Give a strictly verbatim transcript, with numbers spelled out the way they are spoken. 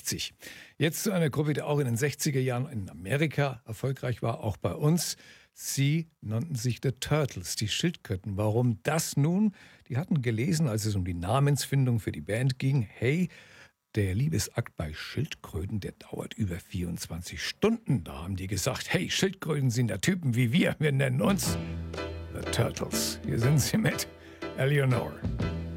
neunzehnhundertsechzig. Jetzt zu einer Gruppe, die auch in den sechziger Jahren in Amerika erfolgreich war, auch bei uns. Sie nannten sich The Turtles, die Schildkröten. Warum das nun? Die hatten gelesen, als es um die Namensfindung für die Band ging, hey, der Liebesakt bei Schildkröten, der dauert über vierundzwanzig Stunden. Da haben die gesagt, hey, Schildkröten sind ja Typen wie wir, wir nennen uns The Turtles. Hier sind sie mit Eleanor.